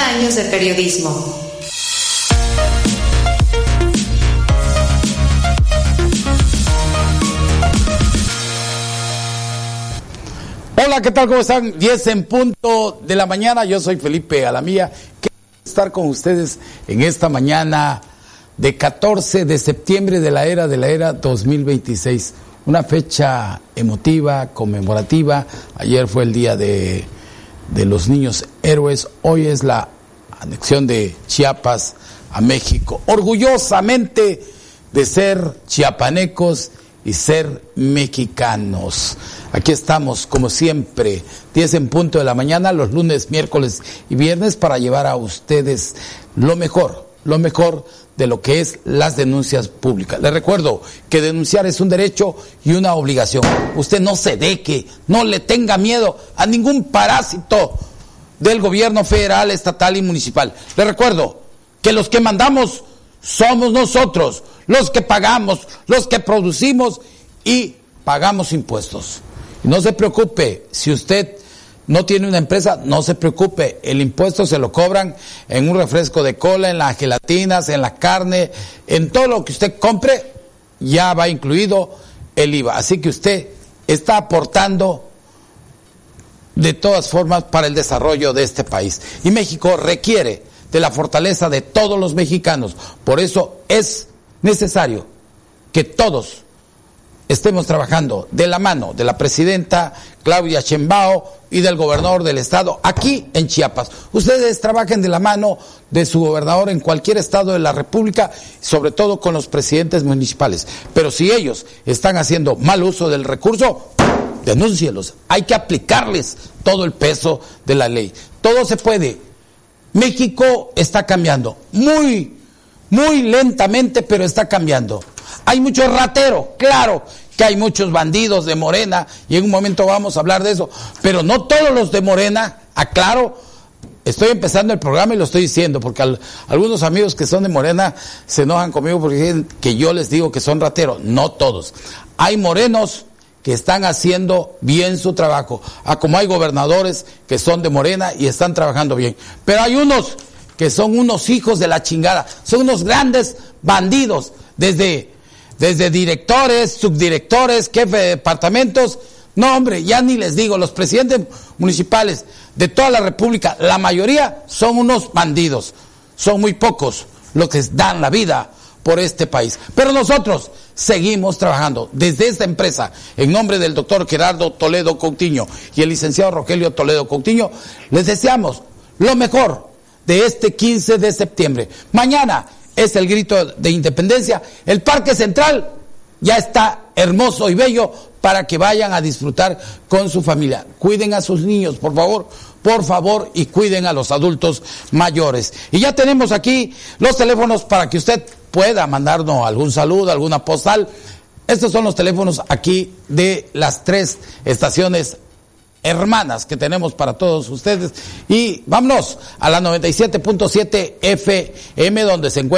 años de periodismo. Hola, ¿qué tal? ¿Cómo están? 10 en punto de la mañana. Yo soy Felipe Alamilla. Quiero estar con ustedes en esta mañana de 14 de septiembre de la era 2026. Una fecha emotiva, conmemorativa. Ayer fue el día de los niños héroes. Hoy es la anexión de Chiapas a México. Orgullosamente de ser chiapanecos y ser mexicanos. Aquí estamos, como siempre, 10 en punto de la mañana, los lunes, miércoles y viernes, para llevar a ustedes lo mejor de lo que es las denuncias públicas. Les recuerdo que denunciar es un derecho y una obligación. Usted no se deje, no le tenga miedo a ningún parásito del gobierno federal, estatal y municipal. Les recuerdo que los que mandamos somos nosotros, los que pagamos, los que producimos y pagamos impuestos. Y no se preocupe, si usted no tiene una empresa, no se preocupe, el impuesto se lo cobran en un refresco de cola, en las gelatinas, en la carne, en todo lo que usted compre, ya va incluido el IVA. Así que usted está aportando de todas formas para el desarrollo de este país. Y México requiere de la fortaleza de todos los mexicanos. Por eso es necesario que todos estemos trabajando de la mano de la presidenta Claudia Sheinbaum y del gobernador del estado aquí en Chiapas. Ustedes trabajen de la mano de su gobernador en cualquier estado de la República, sobre todo con los presidentes municipales. Pero si ellos están haciendo mal uso del recurso, denúncielos. Hay que aplicarles todo el peso de la ley. Todo se puede. México está cambiando, muy lentamente, pero está cambiando. Hay mucho ratero, claro que hay muchos bandidos de Morena, y en un momento vamos a hablar de eso, pero no todos los de Morena, aclaro, estoy empezando el programa y lo estoy diciendo, porque algunos amigos que son de Morena se enojan conmigo porque dicen que yo les digo que son rateros. No todos. Hay morenos que están haciendo bien su trabajo, como hay gobernadores que son de Morena y están trabajando bien. Pero hay unos que son unos hijos de la chingada, son unos grandes bandidos, desde directores, subdirectores, jefes de departamentos. No, hombre, ya ni les digo, los presidentes municipales de toda la República, la mayoría son unos bandidos. Son muy pocos los que dan la vida por este país. Pero nosotros seguimos trabajando desde esta empresa, en nombre del doctor Gerardo Toledo Coutinho y el licenciado Rogelio Toledo Coutinho. Les deseamos lo mejor de este 15 de septiembre. Mañana es el grito de independencia. El Parque Central ya está hermoso y bello para que vayan a disfrutar con su familia. Cuiden a sus niños, por favor, y cuiden a los adultos mayores. Y ya tenemos aquí los teléfonos para que usted pueda mandarnos algún saludo, alguna postal. Estos son los teléfonos aquí de las 3 estaciones hermanas que tenemos para todos ustedes. Y vámonos a la 97.7 FM, donde se encuentra